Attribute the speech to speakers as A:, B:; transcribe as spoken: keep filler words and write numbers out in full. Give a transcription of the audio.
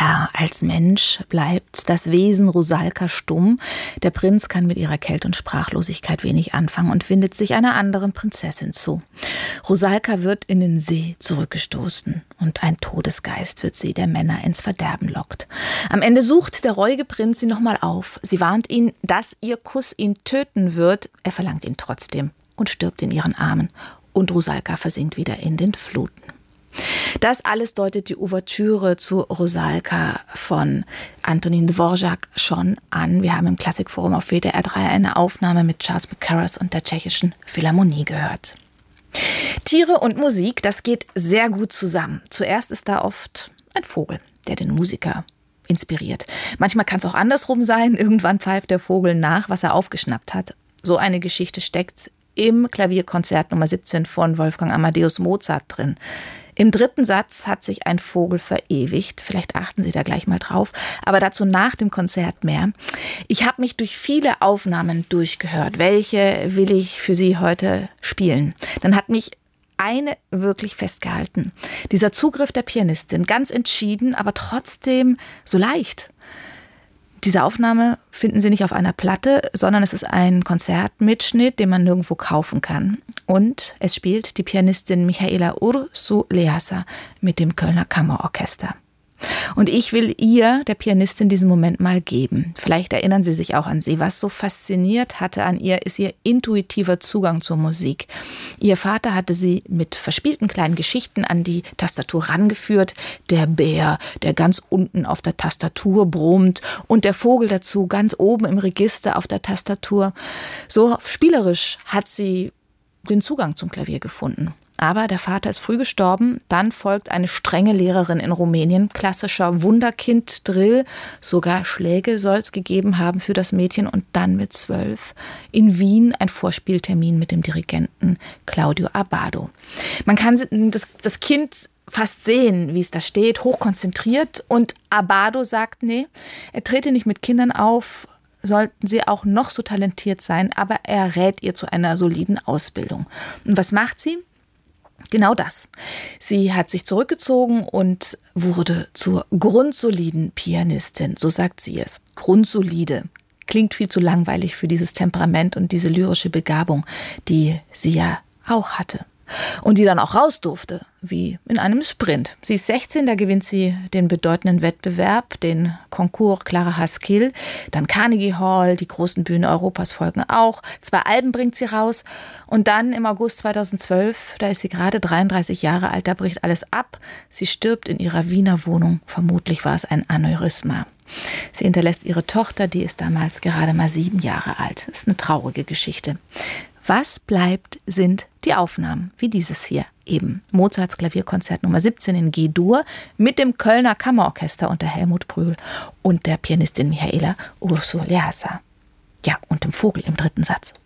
A: Ja, als Mensch bleibt das Wesen Rusalka stumm. Der Prinz kann mit ihrer Kälte und Sprachlosigkeit wenig anfangen und windet sich einer anderen Prinzessin zu. Rusalka wird in den See zurückgestoßen und ein Todesgeist wird sie, der Männer ins Verderben lockt. Am Ende sucht der reuige Prinz sie nochmal auf. Sie warnt ihn, dass ihr Kuss ihn töten wird. Er verlangt ihn trotzdem und stirbt in ihren Armen. Und Rusalka versinkt wieder in den Fluten. Das alles deutet die Ouvertüre zu Rusalka von Antonín Dvořák schon an. Wir haben im Klassikforum auf W D R drei eine Aufnahme mit Charles Mackerras und der Tschechischen Philharmonie gehört. Tiere und Musik, das geht sehr gut zusammen. Zuerst ist da oft ein Vogel, der den Musiker inspiriert. Manchmal kann es auch andersrum sein. Irgendwann pfeift der Vogel nach, was er aufgeschnappt hat. So eine Geschichte steckt im Klavierkonzert Nummer siebzehn von Wolfgang Amadeus Mozart drin. Im dritten Satz hat sich ein Vogel verewigt. Vielleicht achten Sie da gleich mal drauf. Aber dazu nach dem Konzert mehr. Ich habe mich durch viele Aufnahmen durchgehört. Welche will ich für Sie heute spielen? Dann hat mich eine wirklich festgehalten. Dieser Zugriff der Pianistin, ganz entschieden, aber trotzdem so leicht. Diese Aufnahme finden Sie nicht auf einer Platte, sondern es ist ein Konzertmitschnitt, den man nirgendwo kaufen kann. Und es spielt die Pianistin Mihaela Ursu-Leasa mit dem Kölner Kammerorchester. Und ich will ihr, der Pianistin, diesen Moment mal geben. Vielleicht erinnern Sie sich auch an sie. Was so fasziniert hatte an ihr, ist ihr intuitiver Zugang zur Musik. Ihr Vater hatte sie mit verspielten kleinen Geschichten an die Tastatur rangeführt. Der Bär, der ganz unten auf der Tastatur brummt und der Vogel dazu ganz oben im Register auf der Tastatur. So spielerisch hat sie den Zugang zum Klavier gefunden. Aber der Vater ist früh gestorben, dann folgt eine strenge Lehrerin in Rumänien, klassischer Wunderkind-Drill, sogar Schläge soll es gegeben haben für das Mädchen und dann mit zwölf in Wien ein Vorspieltermin mit dem Dirigenten Claudio Abbado. Man kann das, das Kind fast sehen, wie es da steht, hochkonzentriert und Abbado sagt, nee, er trete nicht mit Kindern auf, sollten sie auch noch so talentiert sein, aber er rät ihr zu einer soliden Ausbildung. Und was macht sie? Genau das. Sie hat sich zurückgezogen und wurde zur grundsoliden Pianistin, so sagt sie es. Grundsolide. Klingt viel zu langweilig für dieses Temperament und diese lyrische Begabung, die sie ja auch hatte. Und die dann auch raus durfte, wie in einem Sprint. Sie ist sechzehn, da gewinnt sie den bedeutenden Wettbewerb, den Concours Clara Haskell, dann Carnegie Hall, die großen Bühnen Europas folgen auch. Zwei Alben bringt sie raus und dann im August zweitausendzwölf, da ist sie gerade dreiunddreißig Jahre alt, da bricht alles ab. Sie stirbt in ihrer Wiener Wohnung, vermutlich war es ein Aneurysma. Sie hinterlässt ihre Tochter, die ist damals gerade mal sieben Jahre alt. Das ist eine traurige Geschichte. Was bleibt, sind die Aufnahmen, wie dieses hier eben. Mozarts Klavierkonzert Nummer siebzehn in G-Dur mit dem Kölner Kammerorchester unter Helmut Brühl und der Pianistin Mihaela Ursu-Leasa. Ja, und dem Vogel im dritten Satz.